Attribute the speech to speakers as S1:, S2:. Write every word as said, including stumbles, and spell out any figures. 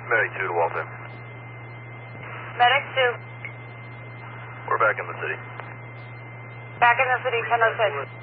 S1: Medic two to Walter.
S2: Medic two.
S1: We're back in the city.
S2: Back in the city, ten oh six.